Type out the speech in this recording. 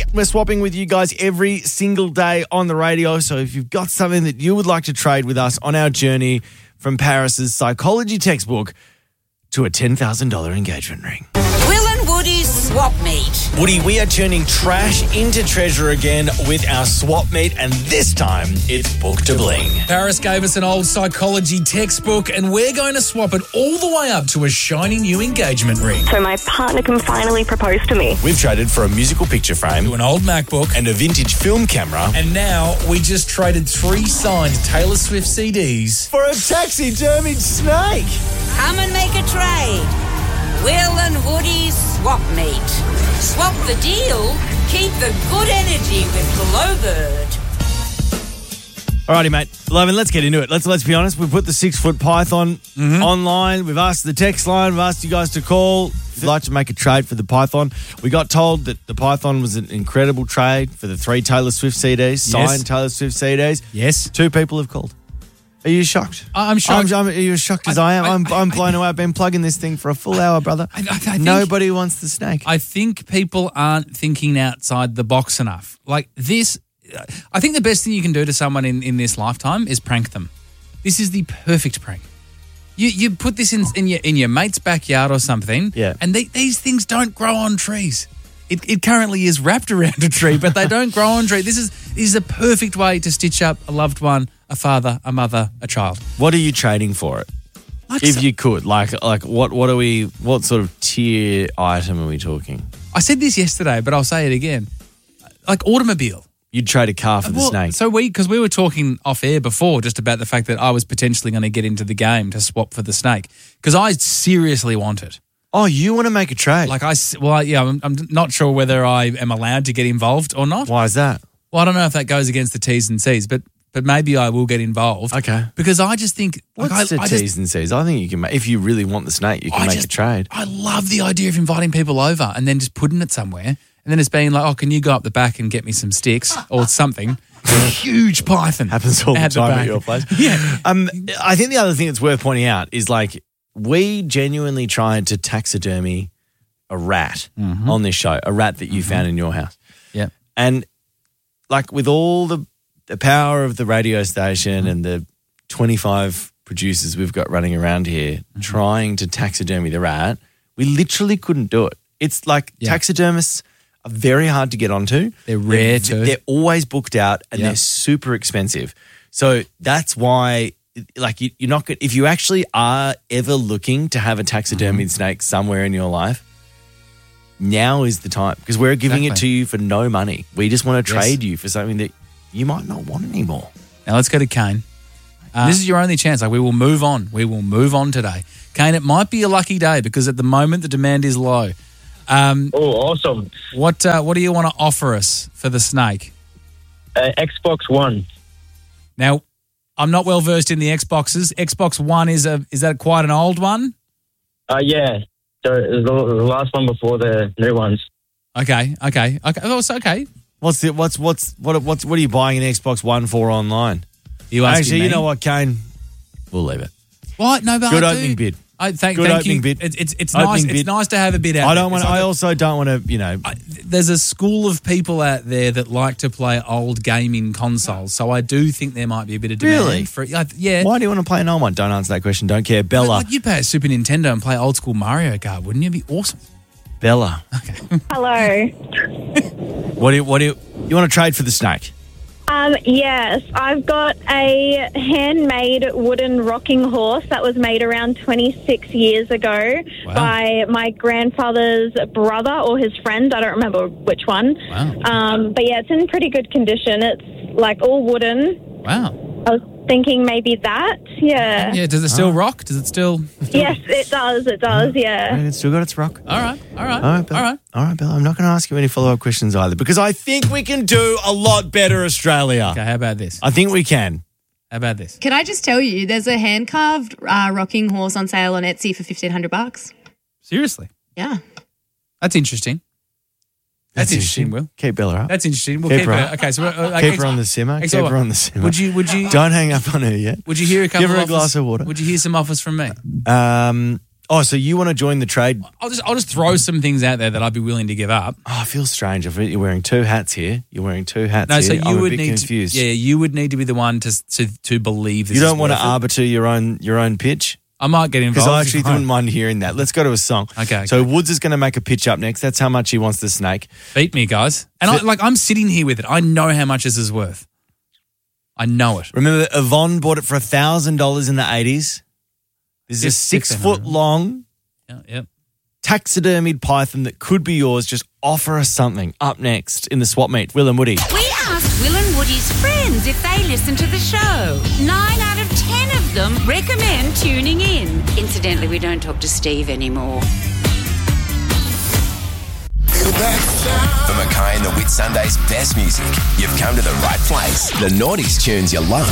We're swapping with you guys every single day on the radio. So if you've got something that you would like to trade with us on our journey from Paris's psychology textbook to a $10,000 engagement ring. Will and Woody's Swap Meet. Woody, we are turning trash into treasure again with our swap meet, and this time it's Book to Bling. Paris gave us an old psychology textbook, and we're going to swap it all the way up to a shiny new engagement ring. So my partner can finally propose to me. We've traded for a musical picture frame, To an old MacBook. and a vintage film camera, And now we just traded 3 signed Taylor Swift CDs. for a taxidermied snake. Come and make a trade. Will and Woody's Swap Meet. Swap the deal, keep the good energy with Glowbird. Alrighty, mate. 11, let's get into it. Let's be honest. We've put the 6-foot python online. We've asked the text line. We've asked you guys to call. If you'd like to make a trade for the python. We got told that the python was an incredible trade for the 3 Taylor Swift CDs, signed Taylor Swift CDs. Yes. 2 people have called. Are you shocked? I'm shocked. Are you as shocked as I am? I'm blown away. I've been plugging this thing for a full hour, brother. I think- Nobody wants the snake. I think people aren't thinking outside the box enough. Like this, I think the best thing you can do to someone in this lifetime is prank them. This is the perfect prank. You put this in your mate's backyard or something, Yeah. and these things don't grow on trees. It currently is wrapped around a tree, but they don't grow on trees. This is a perfect way to stitch up a loved one, a father, a mother, a child. What are you trading for it? Like If you could, what sort of tier item are we talking? I said this yesterday, but I'll say it again. Like automobile. You'd trade a car for the snake. So because we were talking off air before just about the fact that I was potentially going to get into the game to swap for the snake because I seriously want it. Oh, you want to make a trade? I'm not sure whether I am allowed to get involved or not. Why is that? Well, I don't know if that goes against the T's and C's, but maybe I will get involved. Okay. Because I just think What's the T's and C's? I think you can make, if you really want the snake, you can make a trade. I love the idea of inviting people over and then just putting it somewhere. And then it's being like, oh, can you go up the back and get me some sticks or something? Huge python. Happens all the at time back. at your place. Yeah. I think the other thing that's worth pointing out is like we genuinely tried to taxidermy a rat on this show, a rat that you found in your house. Yeah. And like with all the power of the radio station and the 25 producers we've got running around here trying to taxidermy the rat, we literally couldn't do it. It's like taxidermists are very hard to get onto. They're rare too. They're always booked out and they're super expensive. So that's why, like, you're not good. If you actually are ever looking to have a taxidermied snake somewhere in your life, now is the time because we're giving it to you for no money. We just want to trade you for something that you might not want anymore. Now let's go to Kane. This is your only chance. Like we will move on. We will move on today. Kane, it might be a lucky day because at the moment the demand is low. Awesome. What do you want to offer us for the snake? Xbox One. Now, I'm not well versed in the Xboxes. Xbox One is that quite an old one? Yeah. So it was the last one before the new ones. Okay. Oh, it's okay. What are you buying an Xbox One for online? You Actually, me? you know what, Kane? We'll leave it. What? No, but Good I opening do. bid. Thank opening you. bid. It's Opening nice. bid. It's nice to have a bid out. I also don't want to, There's a school of people out there that like to play old gaming consoles, so I do think there might be a bit of demand Really? for it. Yeah. Why do you want to play an old one? Don't answer that question. Don't care. Bella. Like you'd pay a Super Nintendo and play old school Mario Kart, wouldn't you? It'd be awesome. Bella. Hello. What do you want to trade for the snake? Yes, I've got a handmade wooden rocking horse that was made around 26 years ago by my grandfather's brother or his friend. I don't remember which one. Wow. But yeah, it's in pretty good condition. It's like all wooden. Wow. I was thinking maybe that. Yeah. Yeah. Does it still rock? Does it still? Yes, it does. It does. Yeah. It's still got its rock. All right. Bella. All right, Bella. I'm not going to ask you any follow-up questions either because I think we can do a lot better, Australia. Okay. How about this? I think we can. How about this? Can I just tell you, there's a hand-carved rocking horse on sale on Etsy for $1,500. Seriously? Yeah. That's interesting. That's interesting, Will. Keep Bella up. That's interesting. We'll Keep keep her her. up. Okay, so Keep her on the simmer. Keep her on the simmer. Would you? Don't hang up on her yet. Would you hear a couple? Give her a offers? glass of water. Would you hear some offers from me? Oh, so you want to join the trade? I'll just throw some things out there that I'd be willing to give up. Oh, I feel strange. You're wearing two hats here. You're wearing two hats No, here. so you I'm would a bit need confused. you would need to be the one to believe this. You don't want to worth it. arbiter your own pitch? I might get involved. Because I actually wouldn't mind hearing that. Let's go to a song. Okay. So Woods is going to make a pitch up next. That's how much he wants the snake. Beat me, guys. And I'm sitting here with it. I know how much this is worth. I know it. Remember, Yvonne bought it for $1,000 in the 80s. This is a 6 foot long Yep. taxidermied python that could be yours. Just offer us something. Up next in the swap meet, Will and Woody. We asked Will and Woody's friends if they listen to the show. 9 out of 10 of them recommend tuning in. Incidentally, we don't talk to Steve anymore. For Mackay and the Whit Sunday's best music, you've come to the right place. The Naughties tunes you love.